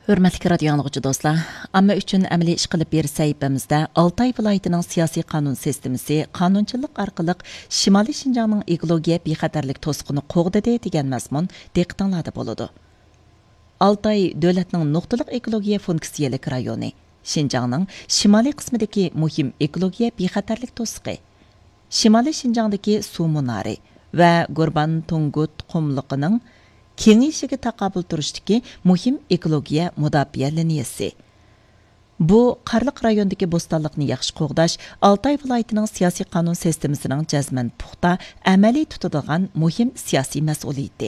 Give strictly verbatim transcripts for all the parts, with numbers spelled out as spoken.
Hörmətli radio anlıqçı dostlar, amma üçün əməli iş qılıb bir səhifəmizdə Altay vilayətinin siyasi qanun sistemisi qanunçılıq arqılıq Şimali Şinjanның ekologiya bexatarlik tosquni qoğdadı degan mazmun diqqətinizdə boludu. Altay dövlətinin nöqtəlik ekologiya funksiyalik rayoni, Şinjanның şimali qismidagi muhim ekologiya bexatarlik tosqi. Şimali Şinjandagi suv munari va Gurban Tungut qumliqining kengayishiga taqobil turishdagi muhim ekologiya mudofaa liniyasi. Bu qarliq rayondagi bo'stonliqni yaxshi qo'g'dash Altay viloyatining siyosiy qonun sistemasining jazman puxta amaliy tutadigan muhim siyosiy mas'uliyati.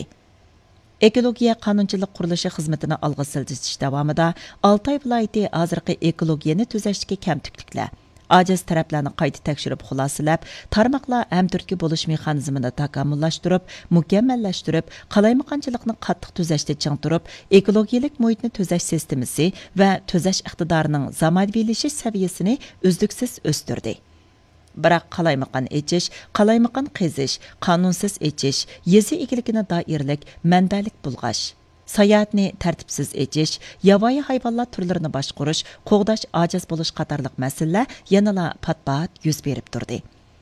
Ekologiya qonunchilik qurilishi xizmatini olg'a siljish davomida Altay viloyati hozirgi ekologiyani tuzashdagi kamtukliklar, aciz taraflarni qayta tekshirib xulosalab, tarmoqlar hamturtki bo'lish mexanizmini takomillashtirib, mukammallashtirib, qalaymaqonchilikni qattiq tuzashda ching turib, ekologiyalik muhitni tuzash sistemasi va tuzash iqtidorining zamonaviylashish saviyasini uzluksiz o'stirdi. Biroq qalaymaqon echish, qalaymaqon qazish, qonunsiz echish, yezi egiligini doiralik, manbalik bulg'ash, sayohatni tartibsiz echish, yovvoyi hayvonlar turlarini boshqarish, qo'g'dash ojiz bo'lish qatorliq masalalar yanala pat-pat yuz berib turdi.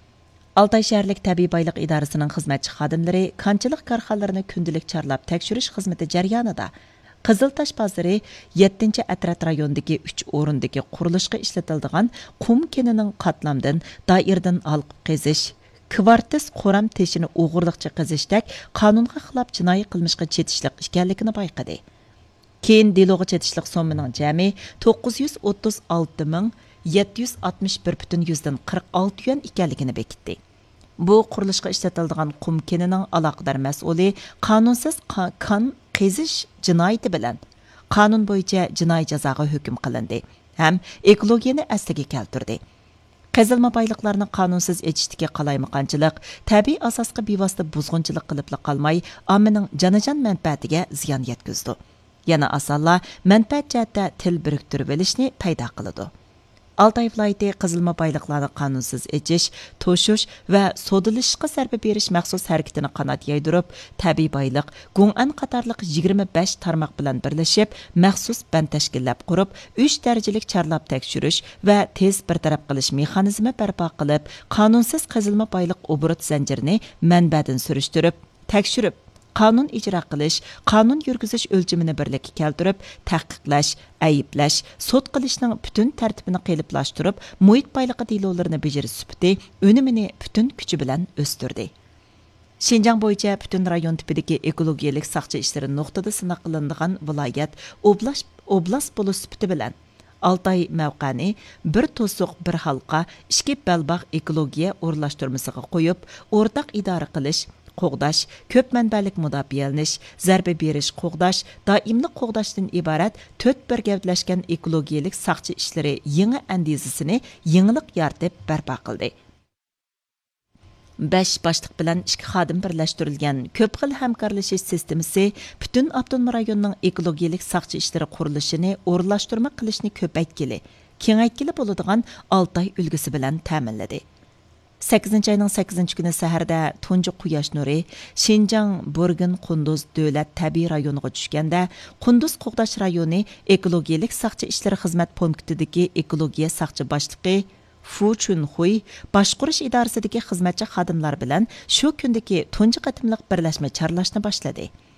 Altay shaharlik tabiiy boylik idorasining xizmatchi xodimlari konchilik korxonalarini kundalik chorlab tekshirish xizmati jarayonida Qiziltash bozori yettinchi atrat rayonidagi uch o'rindagi qurilishga ishlatiladigan qum kenining qatlamdan doirdan olqib qazish, kvartis qo'ram teshini o'g'irliqcha qazishdak qonunga xilof jinoiy qilmishga chetishlik ekanligini bayqadi. Keyin deloga chetishlik so'mining jami to'qqiz yuz o'ttiz olti ming yetti yuz oltmish bir butun yuzdan qirq olti yuan ekanligini bekitdi. Bu qurilishga ishlatiladigan qum kenining aloqador mas'uli qonunsiz kan qazish jinoyati bilan qonun bo'yicha jinoiy jazoga hukm qilindi ham ekologiyani asliga keltirdi. Qazilma boyliqlarni qonunsiz echishdagi qalaymaqonchilik, tabiiy asosga bevosita buzg'unchilik qilib qolmay, ommaning jonajon manfaatiga ziyon yetkazdi. Yana asonlar manfaat jihatda til biriktirib olishni paydo qiladi. Altay viloyati qazilma boyliqlarni qonunsiz echish, to'shish va sodilishga zarba berish maxsus harakatini qanot yaydirib, tabiiy boyliq, Gong'an qatorliq yigirma besh tarmoq bilan birlashib, maxsus band tashkillab qurib, uch darajalik chorlab tekshirish va tez bartaraf qilish mexanizmi barpo qilib, qonunsiz qazilma boyliq oborot zanjirini manbadan surishtirib, tekshirib, qonun ijro qilish, qonun yurgizish o'lchimini birlikka keltirib, tahqiqlash, ayiblash, sud qilishning butun tartibini qeliplashtirib, muhit boyligi delolarini bajarish sifati unumini butun kuchi bilan o'stirdi. Şinjan bo'yicha butun rayon tipidagi ekologiyalik saqchi ishlari nuqtada sinaq qilinadigan viloyat oblast oblast bo'lish sifati bilan Altay mavqani bir to'siq bir halqa ikki balbaq ekologiya o'rlashtirmasiga qo'yib, o'rtaq idora qilish, qo'g'dash, ko'p manbalik mudofaalash, zarba berish, qo'g'dash, doimli qo'g'dashdan iborat to'rt bir gavdlashgan ekologiyalik saqchi ishlari yangi andizasini yangilik yaratib barpo qildi. besh boshliq bilan ikki xodim birlashtirilgan ko'p xil hamkorlashish sistemasi butun avtonom rayonning ekologiyalik saqchi ishlari qurilishini o'rlashtirma qilishni ko'paytkili, kengaytkili bo'ladigan Altay ulgusi bilan ta'minladi. sakkizinchi ayning sakkizinchi kuni saharda tunji quyosh nuri Şinjan Burgin Qunduz davlat tabiiy rayoniga tushganda, Qunduz qo'g'dash rayoni ekologiyalik saqchi ishlari xizmat punktidagi ekologiya saqchi boshlig'i Fu Chunhui boshqarish idorasidagi xizmatchi xodimlar bilan shu kundagi tunji qatimliq birlashma chorlashni boshladi.